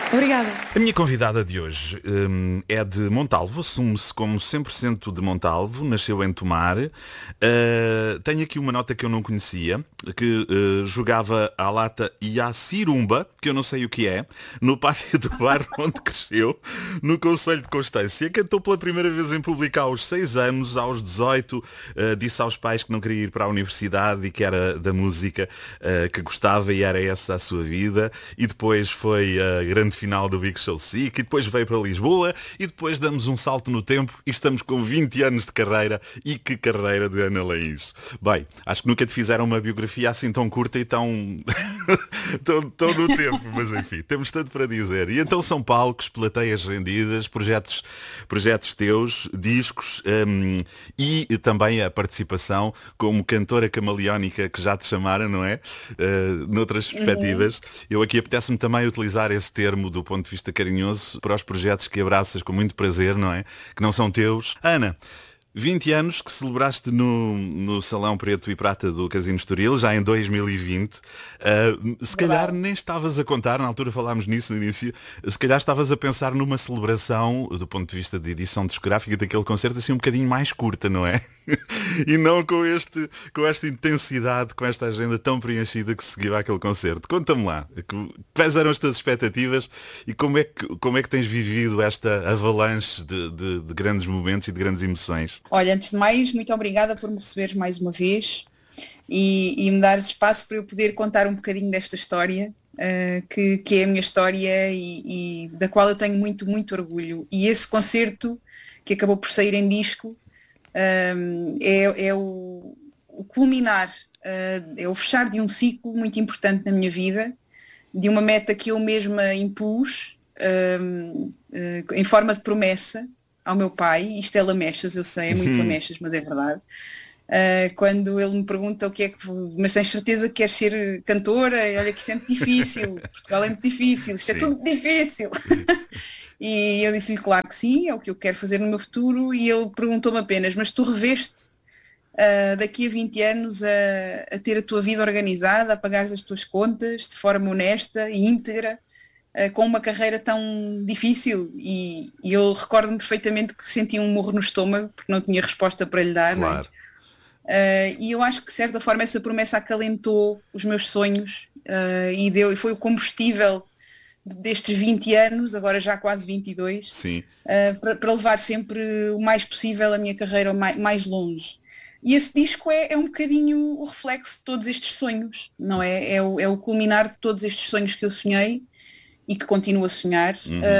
Obrigada. A minha convidada de hoje é de Montalvo, assume-se como 100% de Montalvo, nasceu em Tomar. Tenho aqui uma nota que eu não conhecia, que jogava à lata e à cirumba, que eu não sei o que é, no pátio do bairro onde cresceu, no Conselho de Constância. Cantou pela primeira vez em público aos 6 anos, aos 18, disse aos pais que não queria ir para a universidade e que era da música que gostava e era essa a sua vida. E depois foi a grande final do Big Show Sick, e depois veio para Lisboa, e depois damos um salto no tempo e estamos com 20 anos de carreira. E que carreira de Ana Laís. Bem, acho que nunca te fizeram uma biografia assim tão curta e tão tão no tempo, mas enfim, temos tanto para dizer. E então são palcos, plateias rendidas, projetos teus, discos, e também a participação como cantora camaleónica, que já te chamaram, não é? Noutras perspectivas. Eu aqui apetece-me também utilizar esse termo do ponto de vista carinhoso para os projetos que abraças com muito prazer, não é? Que não são teus. Ana, 20 anos que celebraste no Salão Preto e Prata do Casino Estoril, já em 2020. Se calhar nem estavas a contar, na altura falámos nisso no início, se calhar estavas a pensar numa celebração, do ponto de vista de edição discográfica daquele concerto, assim um bocadinho mais curta, não é? E não com esta intensidade, com esta agenda tão preenchida que seguiu aquele concerto. Conta-me lá, quais eram as tuas expectativas e como é que tens vivido esta avalanche de grandes momentos e de grandes emoções? Olha, antes de mais, muito obrigada por me receberes mais uma vez e me dares espaço para eu poder contar um bocadinho desta história, que é a minha história e da qual eu tenho muito, muito orgulho. E esse concerto, que acabou por sair em disco, é o culminar, é o fechar de um ciclo muito importante na minha vida, de uma meta que eu mesma impus, em forma de promessa ao meu pai. Isto é lamechas, eu sei, é muito lamechas, mas é verdade. Quando ele me pergunta o que é que... Mas tens certeza que queres ser cantora? Olha que isso é muito difícil, Portugal é muito difícil, isto é tudo difícil. E eu disse-lhe, claro que sim, é o que eu quero fazer no meu futuro. E ele perguntou-me apenas, mas tu reveste daqui a 20 anos a ter a tua vida organizada, a pagares as tuas contas de forma honesta e íntegra, com uma carreira tão difícil? E eu recordo-me perfeitamente que senti um murro no estômago porque não tinha resposta para lhe dar. Claro. E eu acho que de certa forma essa promessa acalentou os meus sonhos, e foi o combustível destes 20 anos, agora já quase 22, Sim. Para levar sempre o mais possível a minha carreira mais longe. E esse disco é um bocadinho o reflexo de todos estes sonhos, não é? É o culminar de todos estes sonhos que eu sonhei e que continuo a sonhar.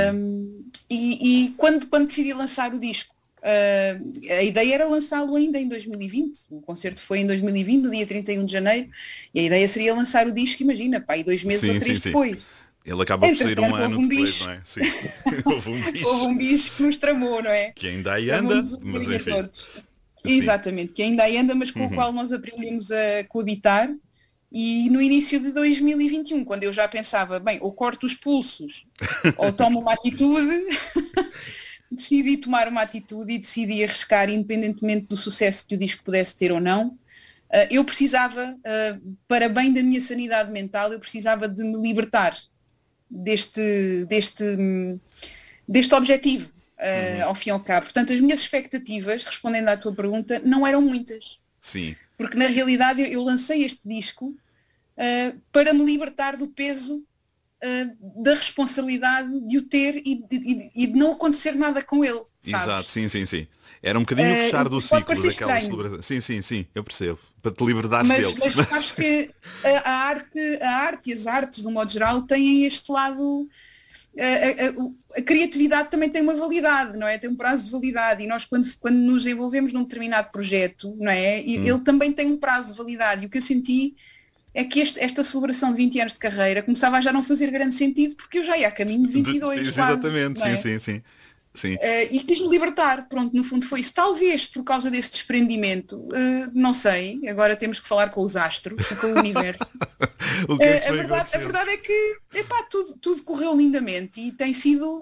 E quando decidi lançar o disco, a ideia era lançá-lo ainda em 2020. O concerto foi em 2020, no dia 31 de janeiro, e a ideia seria lançar o disco, imagina, pá, e 2 meses ou 3 depois. Ele acaba por sair um ano depois, bicho. Não é? Sim. Houve um bicho. Houve um bicho que nos tramou, não é? Que ainda aí anda, mas enfim. Exatamente, que ainda aí anda, mas com o qual nós aprendemos a coabitar. E no início de 2021, quando eu já pensava, bem, ou corto os pulsos, ou tomo uma atitude, decidi tomar uma atitude e decidi arriscar, independentemente do sucesso que o disco pudesse ter ou não. Eu precisava, para bem da minha sanidade mental, eu precisava de me libertar deste objetivo, ao fim e ao cabo. Portanto, as minhas expectativas, respondendo à tua pergunta, não eram muitas. Sim. Porque na realidade eu lancei este disco para me libertar do peso da responsabilidade de o ter e de não acontecer nada com ele, sabes? Exato, sim. Era um bocadinho o fechar do ciclo daquela celebração. Sim, eu percebo. Para te libertares dele. Mas sabes que a arte e as artes, de um modo geral, têm este lado. A criatividade também tem uma validade, não é? Tem um prazo de validade, e nós quando nos envolvemos num determinado projeto, não é? Ele também tem um prazo de validade, e o que eu senti é que esta celebração de 20 anos de carreira começava a já não fazer grande sentido, porque eu já ia a caminho de 22. Exatamente, quase, sim. E quis-me libertar, pronto, no fundo foi isso. Talvez por causa desse desprendimento, não sei, agora temos que falar com os astros, com o universo. O que é que foi a verdade é que tudo correu lindamente e tem sido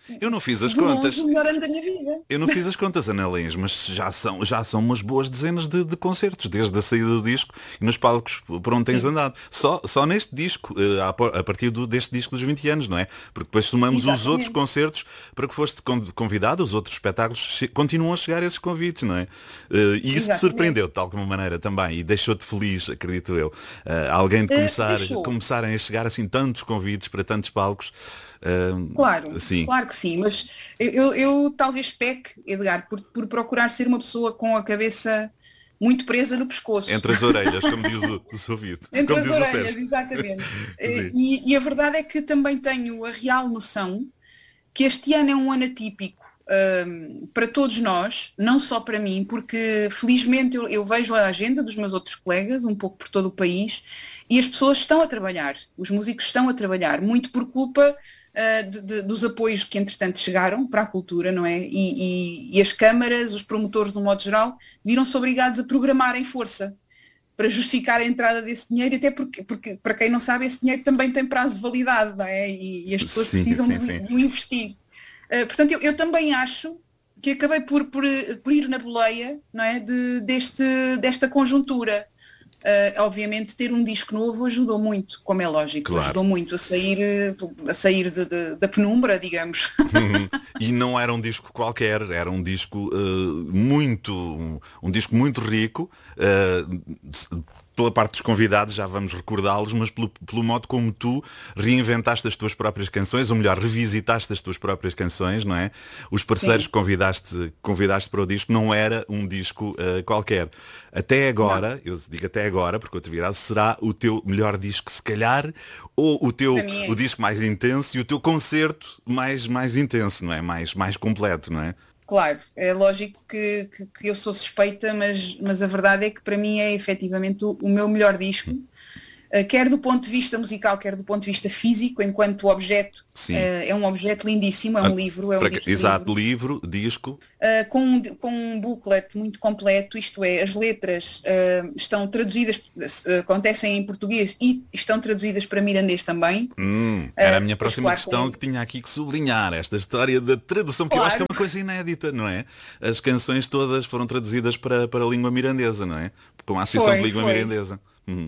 Eu não fiz as de contas. longe o melhor ano da minha vida. Eu não fiz as contas, Ana Lins, mas já são umas boas dezenas de concertos, desde a saída do disco e nos palcos por onde tens andado. Só neste disco, a partir deste disco dos 20 anos, não é? Porque depois somamos os outros concertos para que foste convidado, os outros espetáculos, continuam a chegar esses convites, não é? E isso te surpreendeu de alguma maneira também e deixou-te feliz, acredito eu. Alguém de começarem a chegar assim tantos convites para tantos palcos. Claro, sim. Claro que sim, mas eu talvez peque, Edgar, por procurar ser uma pessoa com a cabeça muito presa no pescoço. Entre as orelhas, como diz o seu ouvido. Entre como as diz orelhas, exatamente. E a verdade é que também tenho a real noção que este ano é um ano atípico para todos nós, não só para mim, porque felizmente eu vejo a agenda dos meus outros colegas, um pouco por todo o país, e as pessoas estão a trabalhar, os músicos estão a trabalhar, muito por culpa dos apoios que entretanto chegaram para a cultura, não é? E as câmaras, os promotores, de um modo geral, viram-se obrigados a programar em força para justificar a entrada desse dinheiro, até porque para quem não sabe, esse dinheiro também tem prazo de validade, não é? E as pessoas precisam de o investir. Portanto, eu também acho que acabei por ir na boleia, não é? Desta conjuntura. Obviamente ter um disco novo ajudou muito, como é lógico, claro. Ajudou muito a sair da penumbra, digamos. E não era um disco qualquer, era um disco muito rico, pela parte dos convidados, já vamos recordá-los, mas pelo modo como tu reinventaste as tuas próprias canções, ou melhor, revisitaste as tuas próprias canções, não é? Os parceiros que convidaste para o disco não era um disco qualquer. Até agora, não. Eu digo até agora, porque o Atividade será o teu melhor disco, se calhar, ou o disco mais intenso e o teu concerto mais intenso, não é? Mais completo, não é? Claro, é lógico que eu sou suspeita, mas a verdade é que para mim é efetivamente o meu melhor disco, quer do ponto de vista musical, quer do ponto de vista físico, enquanto objeto. É um objeto lindíssimo, é um livro. Exato, livro, disco. Com um booklet muito completo, isto é, as letras estão traduzidas, acontecem em português e estão traduzidas para mirandês também. Era a minha próxima questão que tinha aqui que sublinhar, esta história da tradução, porque eu acho que é uma coisa inédita, não é? As canções todas foram traduzidas para a língua mirandesa, não é? Com a Associação de Língua Mirandesa.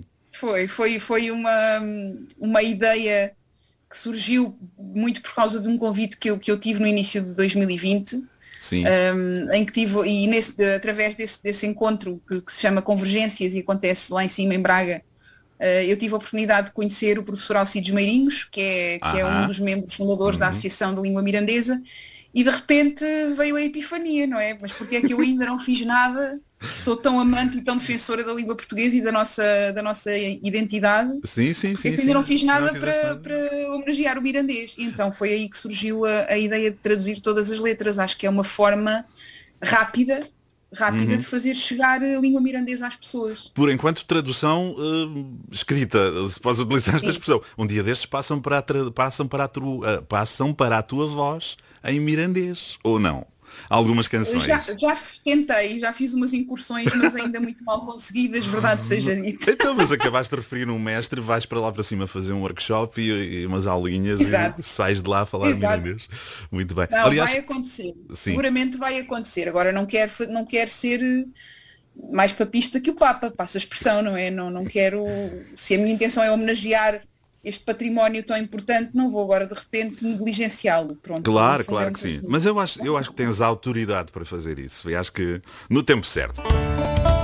Foi uma ideia que surgiu muito por causa de um convite que eu tive no início de 2020, em que tive, e através desse encontro que se chama Convergências e acontece lá em cima em Braga, eu tive a oportunidade de conhecer o professor Alcides Meirinhos, que é um dos membros fundadores da Associação da Língua Mirandesa, e de repente veio a epifania, não é? Mas porque é que eu ainda não fiz nada? Sou tão amante e tão defensora da língua portuguesa e da nossa identidade. Sim. Ainda não fiz nada para homenagear o mirandês. E então foi aí que surgiu a ideia de traduzir todas as letras. Acho que é uma forma rápida de fazer chegar a língua mirandesa às pessoas. Por enquanto, tradução escrita, se podes utilizar esta expressão. Um dia destes passam para a tua voz em mirandês, ou não? Algumas canções. Já tentei, já fiz umas incursões, mas ainda muito mal conseguidas, verdade seja dita. Então, mas acabaste de referir um mestre, vais para lá para cima fazer um workshop e umas aulinhas. Exato. E sais de lá a falar mirandês. Muito bem. Não, aliás, vai acontecer. Sim. Seguramente vai acontecer. Agora não quero ser mais papista que o Papa, passa a expressão, não é? Não quero, se a minha intenção é homenagear este património tão importante, não vou agora de repente negligenciá-lo. Pronto, claro que sim. Mas eu acho que tens a autoridade para fazer isso. Eu acho que no tempo certo.